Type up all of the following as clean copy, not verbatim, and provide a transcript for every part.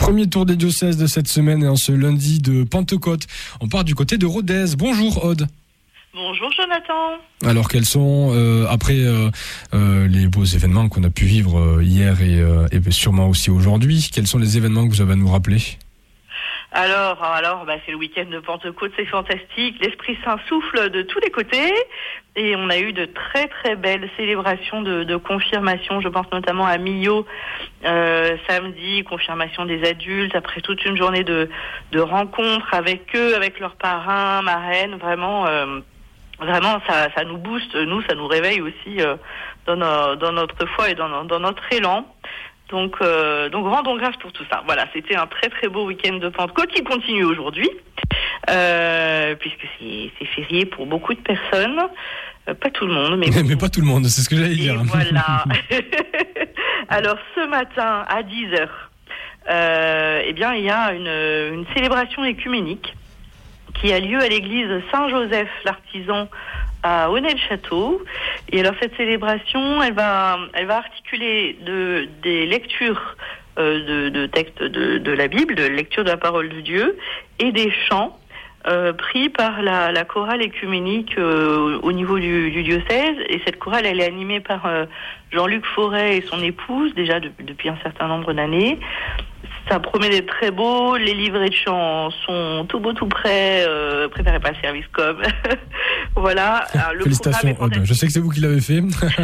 Premier tour des diocèses de cette semaine et en ce lundi de Pentecôte. On part du côté de Rodez. Bonjour Aude. Bonjour Jonathan. Alors quels sont, après les beaux événements qu'on a pu vivre hier et sûrement aussi aujourd'hui, quels sont les événements que vous avez à nous rappeler ? Alors, c'est le week-end de Pentecôte, c'est fantastique. L'Esprit Saint souffle de tous les côtés et on a eu de très très belles célébrations de confirmation. Je pense notamment à Millau samedi, confirmation des adultes après toute une journée de rencontres avec eux, avec leurs parrains, marraines. Vraiment, ça nous booste, ça nous réveille aussi dans notre foi et dans notre élan. Donc rendons grâce pour tout ça. Voilà, c'était un très très beau week-end de Pentecôte qui continue aujourd'hui, puisque c'est férié pour beaucoup de personnes. Pas tout le monde, mais pas tout le monde, c'est ce que j'allais dire. Voilà. Alors ce matin à 10h, il y a une célébration écuménique qui a lieu à l'église Saint-Joseph l'Artisan à Honnay-le-Château. Et alors cette célébration, elle va articuler des lectures de textes de la Bible, de lecture de la parole de Dieu, et des chants pris par la chorale écuménique au niveau du diocèse. Et cette chorale, elle est animée par Jean-Luc Forêt et son épouse, déjà depuis un certain nombre d'années. Ça promet d'être très beau, les livrets de chants sont tout beaux, tout prêts, préparés par le service com. Voilà. Alors, félicitations, Aude. Je sais que c'est vous qui l'avez fait.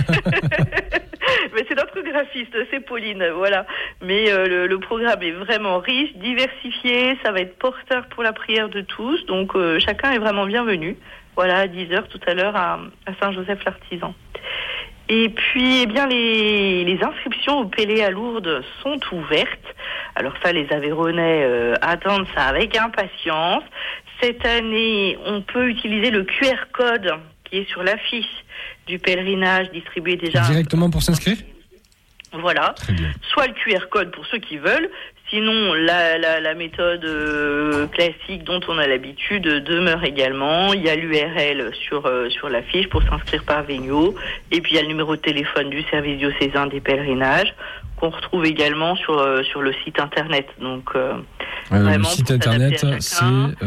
Mais c'est notre graphiste, c'est Pauline, voilà. Mais le programme est vraiment riche, diversifié, ça va être porteur pour la prière de tous, donc chacun est vraiment bienvenu. Voilà, à 10h tout à l'heure à Saint-Joseph l'Artisan. Et puis, les inscriptions au Pélé à Lourdes sont ouvertes. Alors ça, les Aveyronnais attendent ça avec impatience. Cette année, on peut utiliser le QR code qui est sur l'affiche du pèlerinage distribué déjà. Directement pour s'inscrire ? Voilà. Soit le QR code pour ceux qui veulent. Sinon, la méthode classique dont on a l'habitude demeure également. Il y a l'URL sur la fiche pour s'inscrire par Vénio. Et puis, il y a le numéro de téléphone du service diocésain des pèlerinages qu'on retrouve également sur le site internet. Donc, le site internet, c'est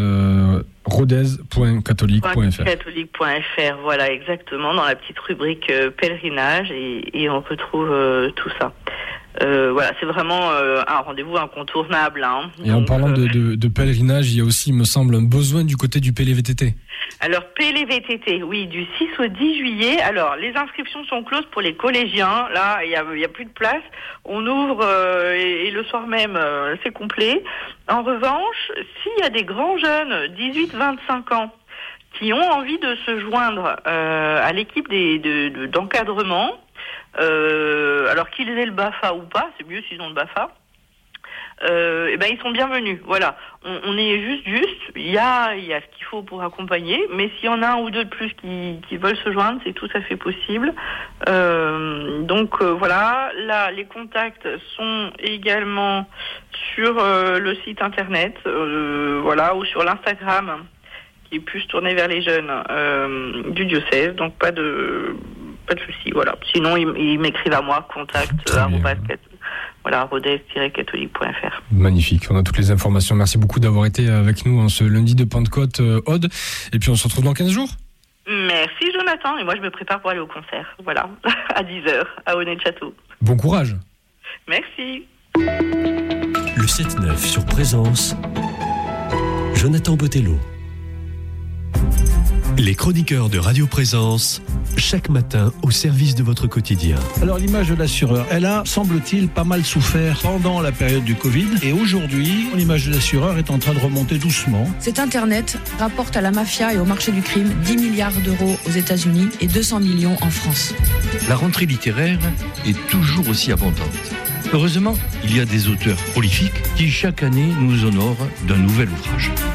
rodez.catholique.fr. Catholique.fr, voilà, exactement, dans la petite rubrique pèlerinage et on retrouve tout ça. Voilà, c'est vraiment un rendez-vous incontournable. Hein. Et en parlant de pèlerinage, il y a aussi, il me semble, un besoin du côté du PLVTT. Alors, PLVTT, oui, du 6 au 10 juillet. Alors, les inscriptions sont closes pour les collégiens. Là, il y a plus de place. On ouvre et le soir même, c'est complet. En revanche, s'il y a des grands jeunes, 18-25 ans, qui ont envie de se joindre à l'équipe d'encadrement, alors qu'ils aient le BAFA ou pas, c'est mieux s'ils ont le BAFA, ils sont bienvenus. Voilà, on est juste. Il y a ce qu'il faut pour accompagner, mais s'il y en a un ou deux de plus qui veulent se joindre, c'est tout à fait possible. Voilà, là les contacts sont également sur le site internet, ou sur l'Instagram qui est plus tourné vers les jeunes du diocèse. Donc pas de souci. Voilà. Sinon ils m'écrivent à moi, contact rodez-catholique.fr. Magnifique, on a toutes les informations. Merci beaucoup d'avoir été avec nous en ce lundi de Pentecôte, Aude. Et puis on se retrouve dans 15 jours. Merci Jonathan, et moi je me prépare pour aller au concert. Voilà, à 10h, à Honnay-le-Château. Bon courage. Merci. Le 7-9 sur Présence, Jonathan Botello. Les chroniqueurs de Radio Présence, chaque matin au service de votre quotidien. Alors l'image de l'assureur, elle a, semble-t-il, pas mal souffert pendant la période du Covid. Et aujourd'hui, l'image de l'assureur est en train de remonter doucement. Cet Internet rapporte à la mafia et au marché du crime 10 milliards d'euros aux États-Unis et 200 millions en France. La rentrée littéraire est toujours aussi abondante. Heureusement, il y a des auteurs prolifiques qui chaque année nous honorent d'un nouvel ouvrage.